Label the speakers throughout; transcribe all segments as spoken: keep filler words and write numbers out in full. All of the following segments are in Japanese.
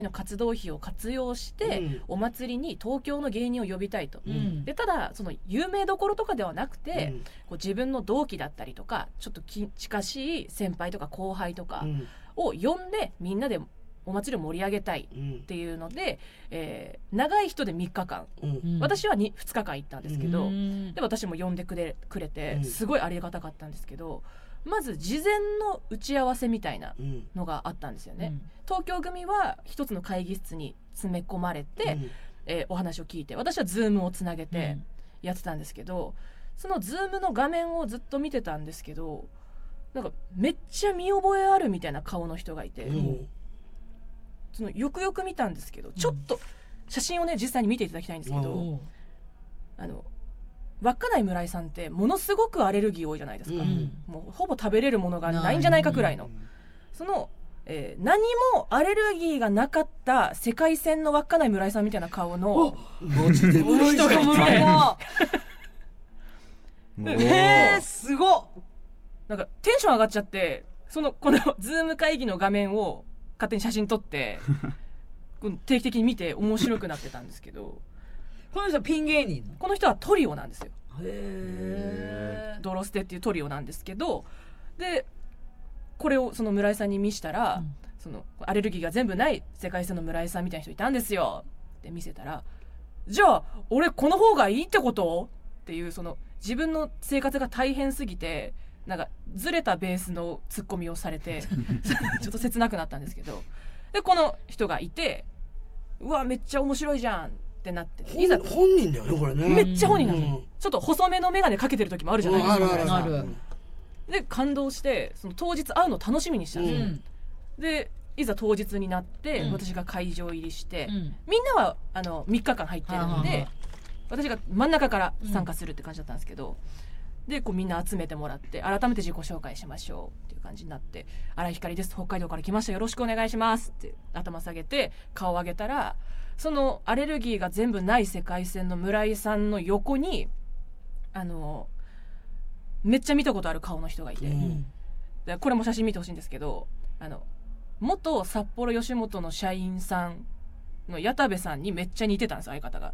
Speaker 1: の活動費を活用して、うん、お祭りに東京の芸人を呼びたいと、うん、でただその有名どころとかではなくて、うん、こう自分の同期だったりとかちょっとき近しい先輩とか後輩とかを呼んでみんなでお祭りを盛り上げたいっていうので、うんえー、長い人でみっかかん、うん、私は 2, 2日間行ったんですけど、うん、で私も呼んでくれ、くれてすごいありがたかったんですけど、まず事前の打ち合わせみたいなのがあったんですよね、うん、東京組は一つの会議室に詰め込まれて、うんえー、お話を聞いて、私はズームをつなげてやってたんですけど、そのズームの画面をずっと見てたんですけど、なんかめっちゃ見覚えあるみたいな顔の人がいて、うんそのよくよく見たんですけど、ちょっと写真をね実際に見ていただきたいんですけど、うん、あの稚内村井さんってものすごくアレルギー多いじゃないですか、うん、もうほぼ食べれるものがないんじゃないかくらいの、その、えー、何もアレルギーがなかった世界戦の稚内村井さんみたいな顔の人がいて
Speaker 2: えー、すごっ、
Speaker 1: なんかテンション上がっちゃって、そのこのズーム会議の画面を勝手に写真撮って定期的に見て面白くなってたんですけど
Speaker 2: この人はピン芸人？
Speaker 1: この人はトリオなんですよ。
Speaker 2: へ
Speaker 1: ードロステっていうトリオなんですけど、でこれをその村井さんに見したら、うん、そのアレルギーが全部ない世界線の村井さんみたいな人いたんですよって見せたら、じゃあ俺この方がいいってことっていう、その自分の生活が大変すぎてなんかずれたベースのツッコミをされてちょっと切なくなったんですけど、でこの人がいて、うわめっちゃ面白いじゃんってなって、
Speaker 3: いざ本人だよねこれね、
Speaker 1: めっちゃ本人なんですよ、うん、ちょっと細めの眼鏡かけてる時もあるじゃないですか、うん、あるあるあるで感動して、その当日会うの楽しみにしたんですよ、うん、でいざ当日になって、うん、私が会場入りして、うん、みんなはあのみっかかん入ってるんで、私が真ん中から参加するって感じだったんですけど、でこうみんな集めてもらって改めて自己紹介しましょうっていう感じになって、新井ひかりです、北海道から来ました、よろしくお願いしますって頭下げて顔を上げたら、そのアレルギーが全部ない世界線の村井さんの横にあのめっちゃ見たことある顔の人がいて、うん、でこれも写真見てほしいんですけど、あの元札幌吉本の社員さんの矢田部さんにめっちゃ似てたんです、相方が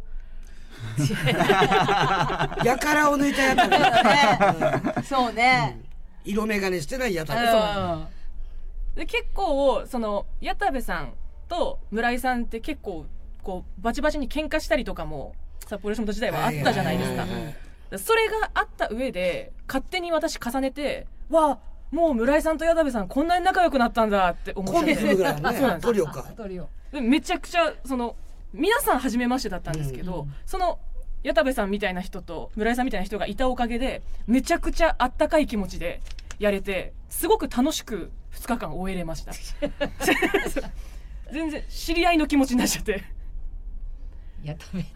Speaker 3: やからを抜いたやつ
Speaker 2: ね、うん、そうね、
Speaker 3: うん、色眼鏡してないやたべ、
Speaker 1: で結構その矢田部さんと村井さんって結構こうバチバチに喧嘩したりとかも札幌吉本時代はあったじゃないですか、それがあった上で勝手に私重ねて、わあもう村井さんと矢田部さんこんなに仲良くなったんだって思って、
Speaker 3: コンビぐらいね、トリオか、
Speaker 2: トリオ
Speaker 1: でめちゃくちゃその皆さん初めましてだったんですけど、うん、その矢田部さんみたいな人と村井さんみたいな人がいたおかげでめちゃくちゃあったかい気持ちでやれて、すごく楽しくふつかかん終えれました全然知り合いの気持ちになっちゃって、
Speaker 2: 矢田部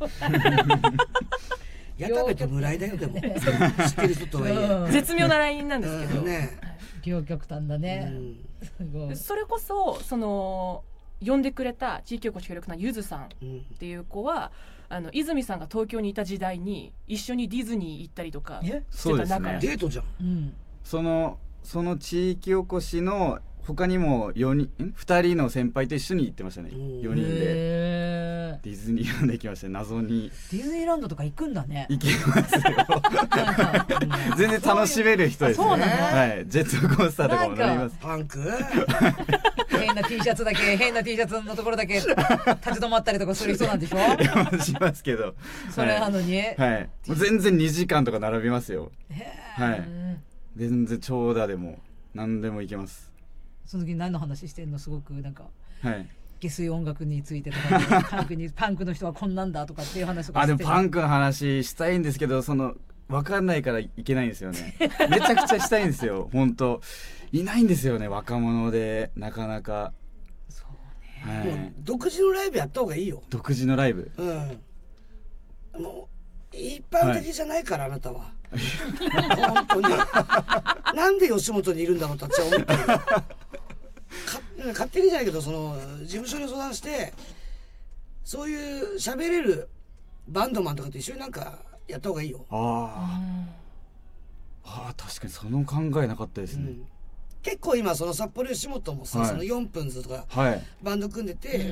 Speaker 3: 矢田部と村井だよ、でも知ってる人とはいえ、
Speaker 1: うん、絶妙なラインなんですけど、うん
Speaker 3: ね、
Speaker 2: 両極端だね、
Speaker 1: うん、それこそその呼んでくれた地域おこし協力隊ゆずさんっていう子は、うん、あの泉さんが東京にいた時代に一緒にディズニー行ったりとかしてた仲良し、
Speaker 3: デートじゃん、うん、
Speaker 4: そのその地域おこしの他にもよにんふたりの先輩と一緒に行ってましたね、よにんでディズニーランド行きましたね、謎に
Speaker 2: ディズニーランドとか行くんだね、
Speaker 4: 行きますよ全然楽しめる人ですね、
Speaker 2: そうなの、
Speaker 4: はい、ジェットコースターとかも乗ります。
Speaker 3: パンク
Speaker 2: 変な T シャツだけ変な T シャツのところだけ立ち止まったりとかする人なんでしょ
Speaker 4: しますけど、
Speaker 2: それなのに、
Speaker 4: はいはい、もう全然にじかんとか並びますよ、はい、全然長蛇でも何でも行けます。
Speaker 2: その時何の話してんの、すごくなんか、
Speaker 4: はい、
Speaker 2: 下水音楽についてとか、ね、パンクにパンクの人はこんなんだとかっていう話とかして、
Speaker 4: あでもパンクの話したいんですけど、その分かんないからいけないんですよねめちゃくちゃしたいんですよ本当いないんですよね、若者でなかなか。
Speaker 2: そうね、
Speaker 4: はい、
Speaker 3: もう独自のライブやった方がいいよ。
Speaker 4: 独自のライブ、
Speaker 3: うん、もう一般的じゃないから、はい、あなたは本当になんで吉本にいるんだろうと私は思ってるか勝手にじゃないけど、その事務所に相談してそういう喋れるバンドマンとかと一緒になんかやった方がいいよ。
Speaker 4: ああ、確かにその考えなかったですね、
Speaker 3: 結構今その札幌吉本もさ、
Speaker 4: はい
Speaker 3: そのよんぷんずとか
Speaker 4: はい
Speaker 3: バンド組んでて、